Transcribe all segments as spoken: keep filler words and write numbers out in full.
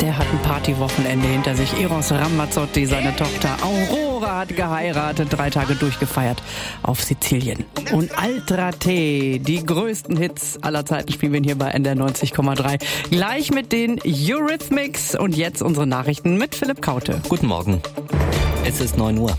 der hat ein Partywochenende hinter sich. Eros Ramazzotti, seine Tochter Aurora, hat geheiratet, drei Tage durchgefeiert auf Sizilien. Und Altra Te, die größten Hits aller Zeiten spielen wir hier bei N D R neunzig Komma drei. Gleich mit den Eurythmics und jetzt unsere Nachrichten mit Philipp Kaute. Guten Morgen. Es ist neun Uhr.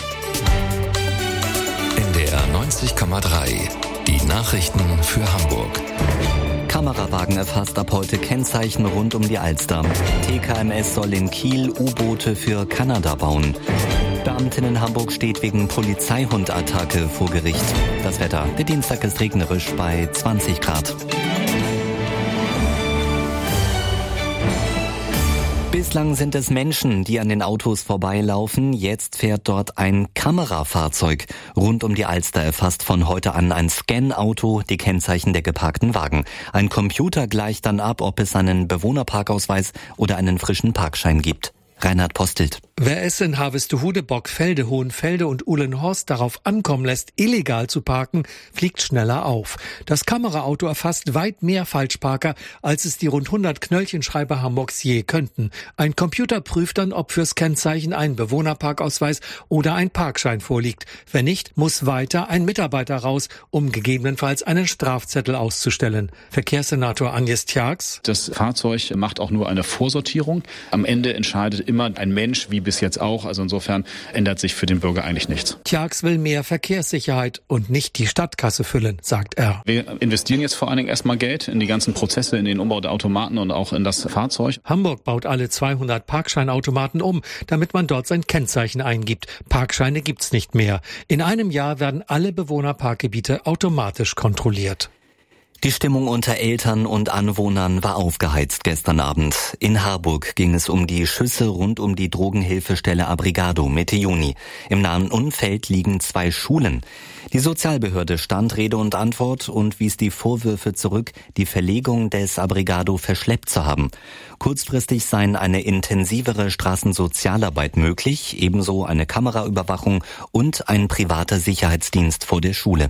N D R neunzig Komma drei. Die Nachrichten für Hamburg. Kamerawagen erfasst ab heute Kennzeichen rund um die Alster. T K M S soll in Kiel U-Boote für Kanada bauen. Beamtin in Hamburg steht wegen Polizeihundattacke vor Gericht. Das Wetter. Der Dienstag ist regnerisch bei zwanzig Grad. Bislang sind es Menschen, die an den Autos vorbeilaufen. Jetzt fährt dort ein Kamerafahrzeug. Rund um die Alster erfasst von heute an ein Scan-Auto die Kennzeichen der geparkten Wagen. Ein Computer gleicht dann ab, ob es einen Bewohnerparkausweis oder einen frischen Parkschein gibt. Reinhard Postelt. Wer es in Harvestehude, Bockfelde, Hohenfelde und Uhlenhorst darauf ankommen lässt, illegal zu parken, fliegt schneller auf. Das Kameraauto erfasst weit mehr Falschparker, als es die rund hundert Knöllchenschreiber Hamburgs je könnten. Ein Computer prüft dann, ob fürs Kennzeichen ein Bewohnerparkausweis oder ein Parkschein vorliegt. Wenn nicht, muss weiter ein Mitarbeiter raus, um gegebenenfalls einen Strafzettel auszustellen. Verkehrssenator Agnes Tjax. Das Fahrzeug macht auch nur eine Vorsortierung. Am Ende entscheidet immer ein Mensch, wie bis jetzt auch. Also insofern ändert sich für den Bürger eigentlich nichts. Tjax will mehr Verkehrssicherheit und nicht die Stadtkasse füllen, sagt er. Wir investieren jetzt vor allen Dingen erstmal Geld in die ganzen Prozesse, in den Umbau der Automaten und auch in das Fahrzeug. Hamburg baut alle zweihundert Parkscheinautomaten um, damit man dort sein Kennzeichen eingibt. Parkscheine gibt's nicht mehr. In einem Jahr werden alle Bewohnerparkgebiete automatisch kontrolliert. Die Stimmung unter Eltern und Anwohnern war aufgeheizt gestern Abend. In Harburg ging es um die Schüsse rund um die Drogenhilfestelle Abrigado Mitte Juni. Im nahen Umfeld liegen zwei Schulen. Die Sozialbehörde stand Rede und Antwort und wies die Vorwürfe zurück, die Verlegung des Abrigado verschleppt zu haben. Kurzfristig seien eine intensivere Straßensozialarbeit möglich, ebenso eine Kameraüberwachung und ein privater Sicherheitsdienst vor der Schule.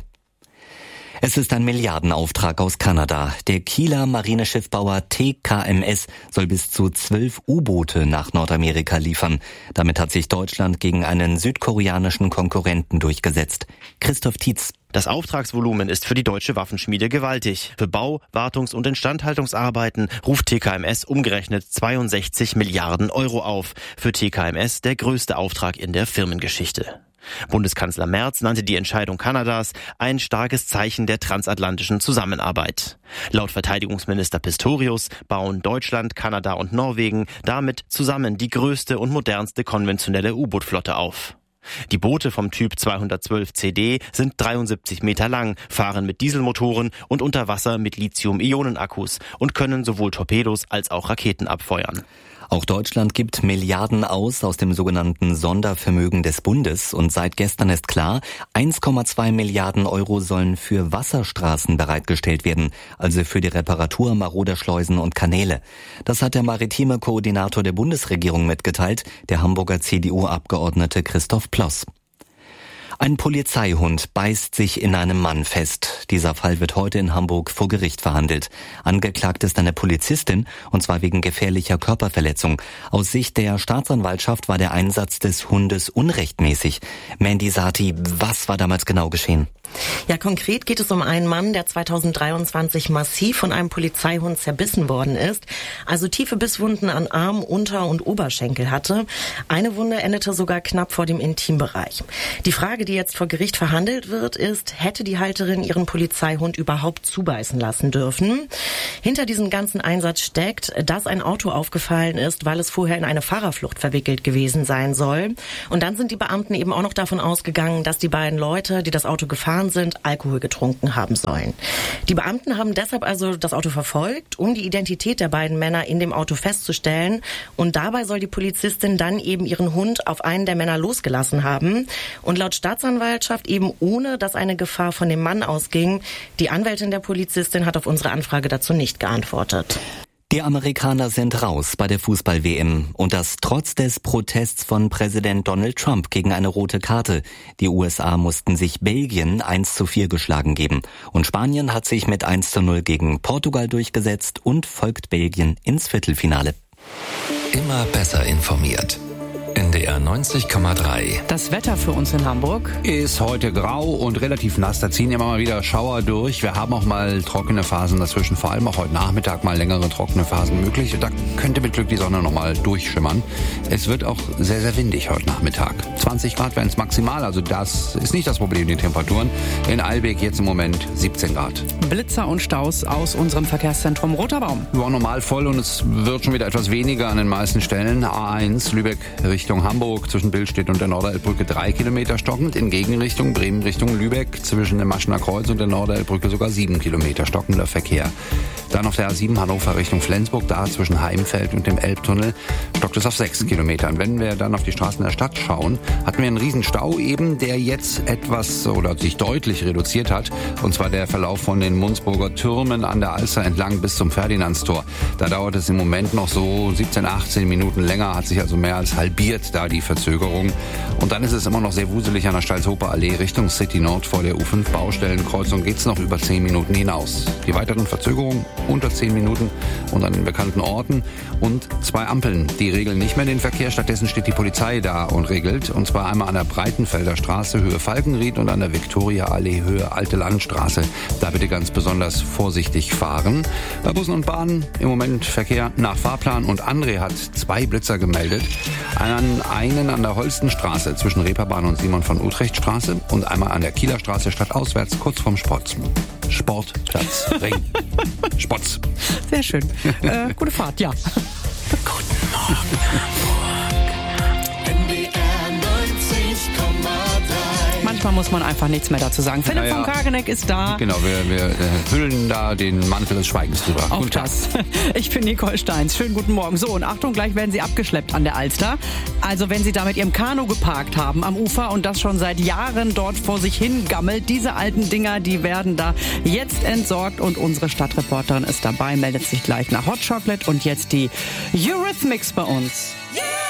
Es ist ein Milliardenauftrag aus Kanada. Der Kieler Marineschiffbauer T K M S soll bis zu zwölf U-Boote nach Nordamerika liefern. Damit hat sich Deutschland gegen einen südkoreanischen Konkurrenten durchgesetzt. Christoph Tietz. Das Auftragsvolumen ist für die deutsche Waffenschmiede gewaltig. Für Bau-, Wartungs- und Instandhaltungsarbeiten ruft T K M S umgerechnet zweiundsechzig Milliarden Euro auf. Für T K M S der größte Auftrag in der Firmengeschichte. Bundeskanzler Merz nannte die Entscheidung Kanadas ein starkes Zeichen der transatlantischen Zusammenarbeit. Laut Verteidigungsminister Pistorius bauen Deutschland, Kanada und Norwegen damit zusammen die größte und modernste konventionelle U-Boot-Flotte auf. Die Boote vom Typ zweihundertzwölf C D sind dreiundsiebzig Meter lang, fahren mit Dieselmotoren und unter Wasser mit Lithium-Ionen-Akkus und können sowohl Torpedos als auch Raketen abfeuern. Auch Deutschland gibt Milliarden aus aus dem sogenannten Sondervermögen des Bundes und seit gestern ist klar, eins Komma zwei Milliarden Euro sollen für Wasserstraßen bereitgestellt werden, also für die Reparatur maroder Schleusen und Kanäle. Das hat der maritime Koordinator der Bundesregierung mitgeteilt, der Hamburger C D U-Abgeordnete Christoph Ploss. Ein Polizeihund beißt sich in einem Mann fest. Dieser Fall wird heute in Hamburg vor Gericht verhandelt. Angeklagt ist eine Polizistin, und zwar wegen gefährlicher Körperverletzung. Aus Sicht der Staatsanwaltschaft war der Einsatz des Hundes unrechtmäßig. Mandy Sati, was war damals genau geschehen? Ja, konkret geht es um einen Mann, der zweitausenddreiundzwanzig massiv von einem Polizeihund zerbissen worden ist. Also tiefe Bisswunden an Arm, Unter- und Oberschenkel hatte. Eine Wunde endete sogar knapp vor dem Intimbereich. Die Frage, die jetzt vor Gericht verhandelt wird, ist, hätte die Halterin ihren Polizeihund überhaupt zubeißen lassen dürfen? Hinter diesem ganzen Einsatz steckt, dass ein Auto aufgefallen ist, weil es vorher in eine Fahrerflucht verwickelt gewesen sein soll. Und dann sind die Beamten eben auch noch davon ausgegangen, dass die beiden Leute, die das Auto gefahren sind, Alkohol getrunken haben sollen. Die Beamten haben deshalb also das Auto verfolgt, um die Identität der beiden Männer in dem Auto festzustellen. Und dabei soll die Polizistin dann eben ihren Hund auf einen der Männer losgelassen haben. Und laut Staatsanwaltschaft eben ohne, dass eine Gefahr von dem Mann ausging. Die Anwältin der Polizistin hat auf unsere Anfrage dazu nicht geantwortet. Die Amerikaner sind raus bei der Fußball-W M und das trotz des Protests von Präsident Donald Trump gegen eine rote Karte. Die U S A mussten sich Belgien eins zu vier geschlagen geben und Spanien hat sich mit eins zu null gegen Portugal durchgesetzt und folgt Belgien ins Viertelfinale. immer besser informiert. N D R neunzig Komma drei. Das Wetter für uns in Hamburg ist heute grau und relativ nass. Da ziehen immer mal wieder Schauer durch. Wir haben auch mal trockene Phasen dazwischen. Vor allem auch heute Nachmittag mal längere trockene Phasen möglich. Da könnte mit Glück die Sonne noch mal durchschimmern. Es wird auch sehr, sehr windig heute Nachmittag. zwanzig Grad wären es maximal. Also das ist nicht das Problem, die Temperaturen. In Eilbek jetzt im Moment siebzehn Grad. Blitzer und Staus aus unserem Verkehrszentrum Roter Baum. War normal voll und es wird schon wieder etwas weniger an den meisten Stellen. A eins Lübeck Richtung Hamburg zwischen Billstedt und der Norderelbbrücke drei Kilometer stockend. In Gegenrichtung Bremen Richtung Lübeck zwischen dem Maschener Kreuz und der Norderelbbrücke sogar sieben Kilometer stockender Verkehr. Dann auf der A sieben Hannover Richtung Flensburg, da zwischen Heimfeld und dem Elbtunnel stockt es auf sechs Kilometern. Wenn wir dann auf die Straßen der Stadt schauen, hatten wir einen riesen Stau eben, der jetzt etwas oder sich deutlich reduziert hat. Und zwar der Verlauf von den Munzburger Türmen an der Alster entlang bis zum Ferdinandstor. Da dauert es im Moment noch so siebzehn, achtzehn Minuten länger, hat sich also mehr als halbiert da die Verzögerung. Und dann ist es immer noch sehr wuselig an der Stalzhofer Allee Richtung City Nord vor der U fünf Baustellenkreuzung geht's noch über zehn Minuten hinaus. Die weiteren Verzögerungen unter zehn Minuten und an den bekannten Orten und zwei Ampeln, die regeln nicht mehr den Verkehr. Stattdessen steht die Polizei da und regelt. Und zwar einmal an der Breitenfelder Straße Höhe Falkenried und an der Viktoria Allee Höhe Alte Landstraße. Da bitte ganz besonders vorsichtig fahren. Bei Bussen und Bahnen im Moment Verkehr nach Fahrplan und André hat zwei Blitzer gemeldet. Einen, einen an der Holstenstraße zwischen Reeperbahn und Simon von Utrecht Straße und einmal an der Kieler Straße stadtauswärts kurz vorm Sport. Sportplatz Ring. Spotz. Sehr schön. Äh, gute Fahrt, ja. Guten Morgen, Hamburg. N D R neunzig Komma drei. Manchmal muss man einfach nichts mehr dazu sagen. Philipp Ja, ja. von Kageneck ist da. Genau, wir, wir äh, hüllen da den Mantel des Schweigens drüber. Auch Guten Tag. das. Ich bin Nicole Steins. Schönen guten Morgen. So, und Achtung, gleich werden Sie abgeschleppt an der Alster. Also wenn Sie da mit Ihrem Kanu geparkt haben am Ufer und das schon seit Jahren dort vor sich hin gammelt, diese alten Dinger, die werden da jetzt entsorgt und unsere Stadtreporterin ist dabei, meldet sich gleich nach Hot Chocolate und jetzt die Eurythmics bei uns.